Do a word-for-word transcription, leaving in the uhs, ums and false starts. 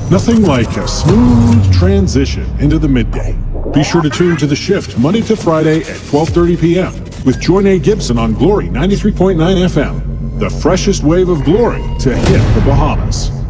Nothing like a smooth transition into the midday. Be sure to tune to The Shift Monday to Friday at twelve thirty p m with Joyne Gibson on Glory ninety-three point nine F M. The freshest wave of glory to hit the Bahamas.